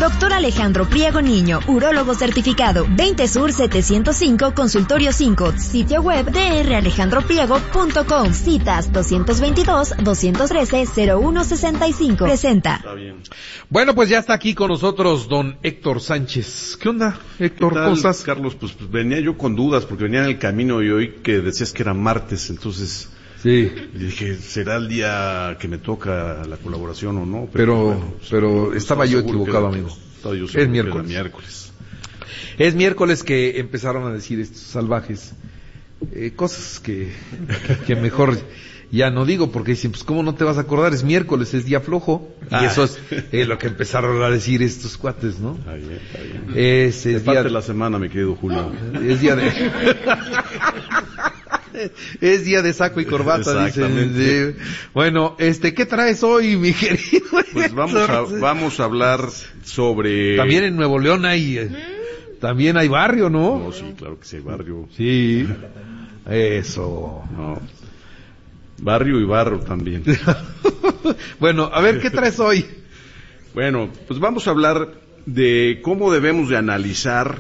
Doctor Alejandro Priego Niño, urólogo certificado. 20 Sur 705, Consultorio 5. Sitio web dralejandropriego.com. Citas 222-213-0165. Presenta. Está bien. Bueno, pues ya está aquí con nosotros don Héctor Sánchez. ¿Qué onda, Héctor? ¿Qué tal, ¿Cómo estás? Carlos? Pues venía yo con dudas porque venía en el camino y oí que decías que era martes, entonces Sí. dije, ¿será el día que me toca la colaboración o no? Pero pues, estaba yo seguro equivocado, que era- amigo. estaba yo seguro Es que miércoles. era miércoles. Es miércoles que empezaron a decir estos salvajes cosas que mejor ya no digo, porque dicen, pues ¿cómo no te vas a acordar? Es miércoles, es día flojo. Y eso es lo que empezaron a decir estos cuates, ¿no? Está bien, está bien. Es Te día parte la semana, mi querido Julio. es día de es día de saco y corbata, Exactamente. dicen. Bueno, ¿qué traes hoy, mi querido? Pues vamos a hablar sobre... También en Nuevo León también hay barrio, ¿no? No, sí, claro que sí, hay barrio. Sí. Eso. No. Barrio y barro también. Bueno, a ver, ¿qué traes hoy? Bueno, pues vamos a hablar de cómo debemos de analizar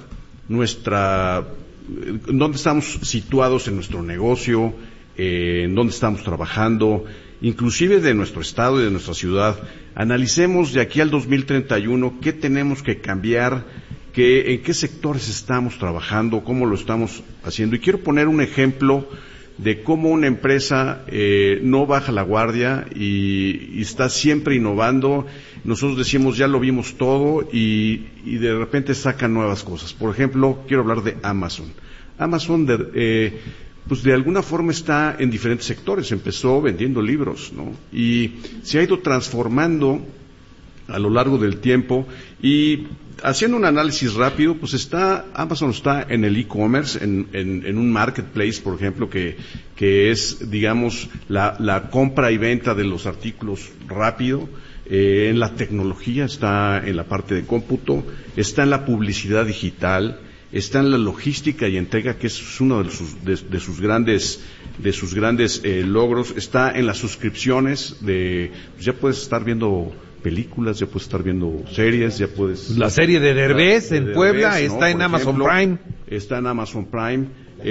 dónde estamos situados en nuestro negocio, en dónde estamos trabajando, inclusive de nuestro estado y de nuestra ciudad. Analicemos de aquí al 2031 qué tenemos que cambiar, en qué sectores estamos trabajando, cómo lo estamos haciendo. Y quiero poner un ejemplo de cómo una empresa no baja la guardia y está siempre innovando. Nosotros decimos, ya lo vimos todo y de repente sacan nuevas cosas. Por ejemplo, quiero hablar de Amazon. Amazon, pues de alguna forma está en diferentes sectores. Empezó vendiendo libros, ¿no? Y se ha ido transformando a lo largo del tiempo y haciendo un análisis rápido, pues Amazon está en el e-commerce, en un marketplace, por ejemplo, que es, digamos, la compra y venta de los artículos rápido. En la tecnología, está en la parte de cómputo, está en la publicidad digital, está en la logística y entrega, que es uno de sus grandes logros, está en las suscripciones pues ya puedes estar viendo películas, ya puedes estar viendo series, ya puedes... La serie de Derbez en Puebla, Derbez, está en por Amazon ejemplo, Prime. Está en Amazon Prime.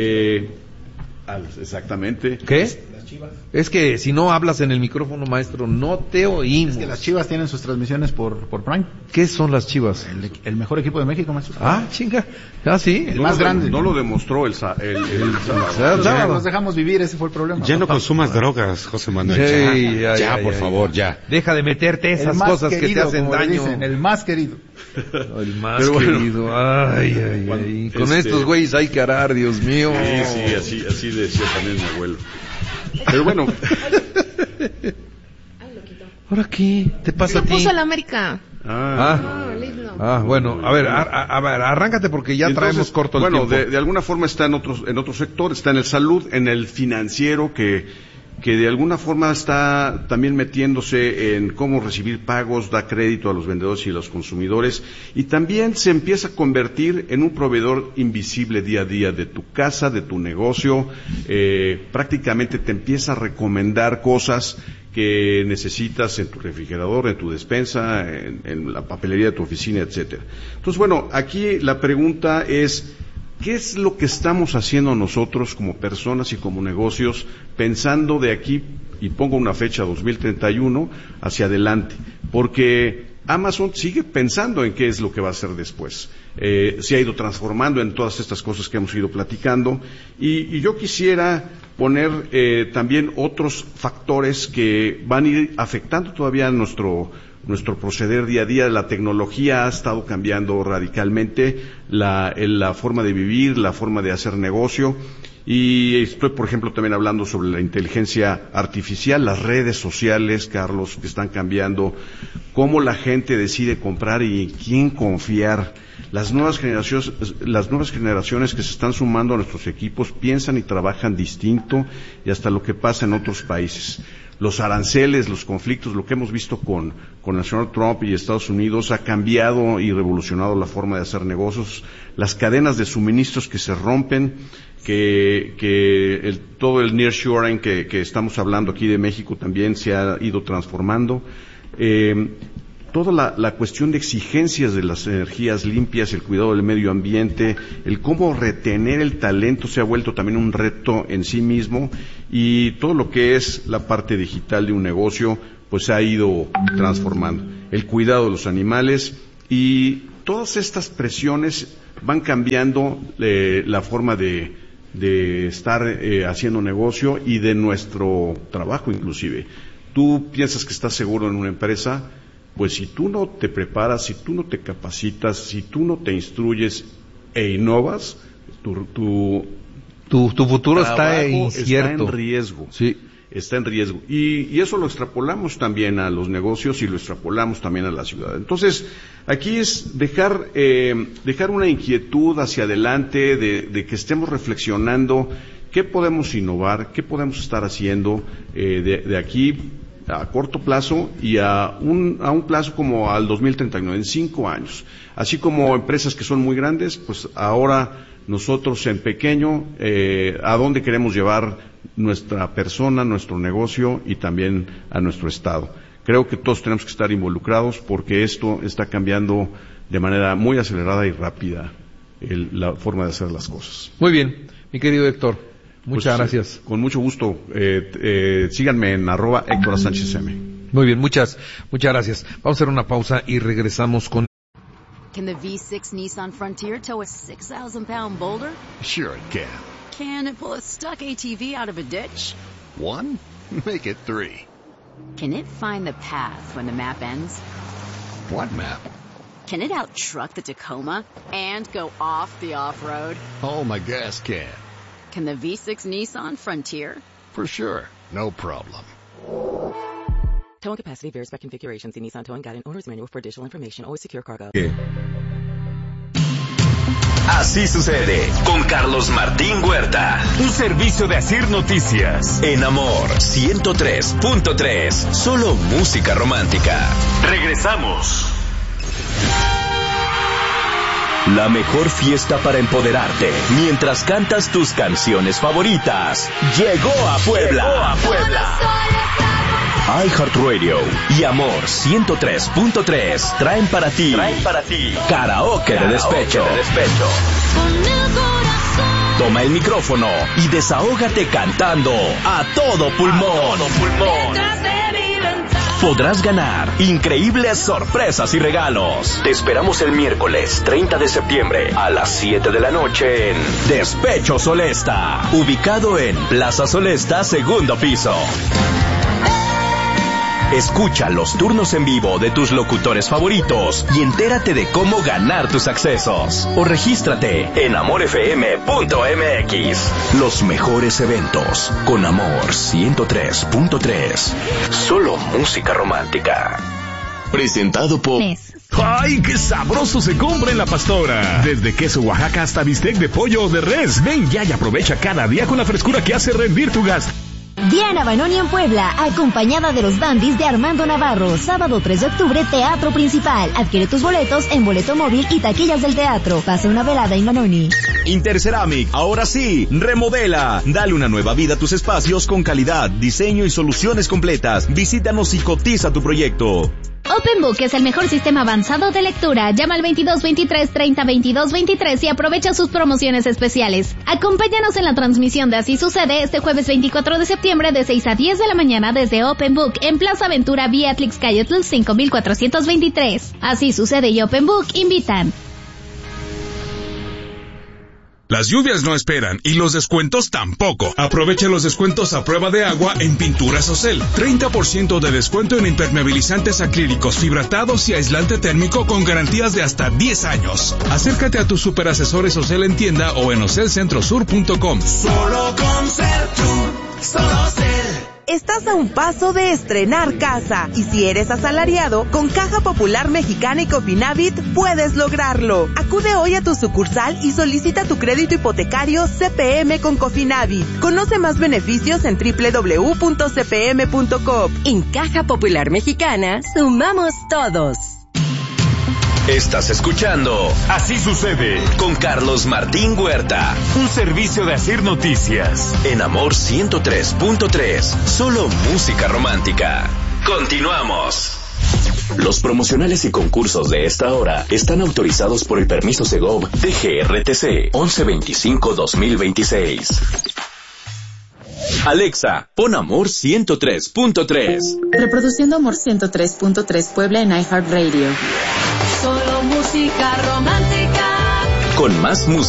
Exactamente. ¿Qué? Es que si no hablas en el micrófono, maestro, no te oímos. Es que las Chivas tienen sus transmisiones por Prime. ¿Qué son las Chivas? El mejor equipo de México, maestro. Chinga. Sí. El más grande. No lo demostró el sábado. sábado. Nos dejamos vivir, ese fue el problema. Ya no consumas drogas, José Manuel. Sí, Ya, por favor, ya. Deja de meterte El esas más cosas que te querido, hacen como le daño. dicen, el más querido. El más Pero bueno. querido. Ay. Con estos güeyes hay que arar, Dios mío. Sí, así decía también mi abuelo. Pero bueno, ¿Ahora qué? ¿Te pasa a ti? puso el América. Bueno, a ver, arráncate porque ya entonces, traemos corto el bueno, tiempo. de alguna forma está en otro sector, está en el salud, en el financiero, que de alguna forma está también metiéndose en cómo recibir pagos, da crédito a los vendedores y a los consumidores, y también se empieza a convertir en un proveedor invisible día a día de tu casa, de tu negocio. Prácticamente te empieza a recomendar cosas que necesitas en tu refrigerador, en tu despensa, en la papelería de tu oficina, etcétera. Entonces, bueno, aquí la pregunta es, ¿qué es lo que estamos haciendo nosotros como personas y como negocios pensando de aquí, y pongo una fecha 2031, hacia adelante? Porque Amazon sigue pensando en qué es lo que va a hacer después. Se ha ido transformando en todas estas cosas que hemos ido platicando, y yo quisiera poner también otros factores que van a ir afectando todavía nuestro proceder día a día. La tecnología ha estado cambiando radicalmente la forma de vivir, la forma de hacer negocio, y estoy, por ejemplo, también hablando sobre la inteligencia artificial, las redes sociales, Carlos, que están cambiando, cómo la gente decide comprar y en quién confiar. Las nuevas generaciones que se están sumando a nuestros equipos piensan y trabajan distinto, y hasta lo que pasa en otros países. Los aranceles, los conflictos, lo que hemos visto con el señor Trump y Estados Unidos ha cambiado y revolucionado la forma de hacer negocios. Las cadenas de suministros que se rompen, todo el nearshoring que estamos hablando aquí de México también se ha ido transformando. toda la cuestión de exigencias de las energías limpias, el cuidado del medio ambiente, el cómo retener el talento se ha vuelto también un reto en sí mismo, y todo lo que es la parte digital de un negocio pues se ha ido transformando. El cuidado de los animales y todas estas presiones van cambiando la forma de estar haciendo negocio y de nuestro trabajo inclusive. Tú piensas que estás seguro en una empresa, pues si tú no te preparas, si tú no te capacitas, si tú no te instruyes e innovas, tu futuro está incierto. Está en riesgo. Sí. Está en riesgo. Y eso lo extrapolamos también a los negocios y lo extrapolamos también a la ciudad. Entonces, aquí es dejar una inquietud hacia adelante de que estemos reflexionando qué podemos innovar, qué podemos estar haciendo de aquí a corto plazo y a un plazo como al 2039, en 5 años. Así como empresas que son muy grandes, pues ahora nosotros en pequeño, a dónde queremos llevar nuestra persona, nuestro negocio y también a nuestro estado. Creo que todos tenemos que estar involucrados porque esto está cambiando de manera muy acelerada y rápida la forma de hacer las cosas. Muy bien, mi querido Héctor. Muchas gracias. Con mucho gusto. Síganme en @HéctorSánchezM. Muy bien, muchas gracias. Vamos a hacer una pausa y regresamos con... Can the V6 Nissan Frontier tow a 6,000-pound boulder? Sure it can. Can it pull a stuck ATV out of a ditch? 1? Make it 3. Can it find the path when the map ends? What map? Can it out-truck the Tacoma and go off the off-road? Oh, my gas can. Can the V6 Nissan Frontier? For sure. No problem. Towing capacity varies by configuration. See Nissan Towing Guide and Owner's Manual for additional information. Always secure cargo. Así sucede con Carlos Martín Huerta. Un servicio de Asir Noticias. En Amor 103.3. Solo música romántica. Regresamos. La mejor fiesta para empoderarte mientras cantas tus canciones favoritas llegó a Puebla. iHeartRadio y Amor 103.3 traen para ti Karaoke de Despecho. Toma el micrófono y desahógate cantando a todo pulmón. Podrás ganar increíbles sorpresas y regalos. Te esperamos el miércoles 30 de septiembre a las 7 de la noche en Despecho Solesta, ubicado en Plaza Solesta, segundo piso. Escucha los turnos en vivo de tus locutores favoritos y entérate de cómo ganar tus accesos. O regístrate en amorfm.mx. Los mejores eventos con Amor 103.3. Solo música romántica. Presentado por... ¡Ay, qué sabroso se compra en La Pastora! Desde queso Oaxaca hasta bistec de pollo o de res. Ven ya y aprovecha cada día con la frescura que hace rendir tu gasto. Diana Banoni en Puebla, acompañada de los Dandys de Armando Navarro. Sábado 3 de octubre, Teatro Principal. Adquiere tus boletos en boleto móvil y taquillas del teatro. Pasa una velada en Banoni. Interceramic, ahora sí, remodela. Dale una nueva vida a tus espacios con calidad, diseño y soluciones completas. Visítanos y cotiza tu proyecto. OpenBook es el mejor sistema avanzado de lectura. Llama al 2223-30-2223 y aprovecha sus promociones especiales. Acompáñanos en la transmisión de Así Sucede este jueves 24 de septiembre de 6 a 10 de la mañana desde OpenBook en Plaza Aventura vía Tlixcayotl 5423. Así Sucede y OpenBook invitan. Las lluvias no esperan y los descuentos tampoco. Aprovecha los descuentos a prueba de agua en Pinturas Ocel. 30% de descuento en impermeabilizantes acrílicos, fibratados y aislante térmico con garantías de hasta 10 años. Acércate a tus superasesores Ocel en tienda o en ocelcentrosur.com. Solo con Sertur, solo Ocel. Estás a un paso de estrenar casa y si eres asalariado, con Caja Popular Mexicana y Cofinavit puedes lograrlo. Acude hoy a tu sucursal y solicita tu crédito hipotecario CPM con Cofinavit. Conoce más beneficios en www.cpm.com. En Caja Popular Mexicana, sumamos todos. Estás escuchando Así Sucede con Carlos Martín Huerta. Un servicio de Asir Noticias. En Amor 103.3. Solo música romántica. Continuamos. Los promocionales y concursos de esta hora están autorizados por el permiso Segov DGRTC 1125-2026. Alexa, pon Amor 103.3. Reproduciendo Amor 103.3 Puebla en iHeartRadio. Solo música romántica. Con más música.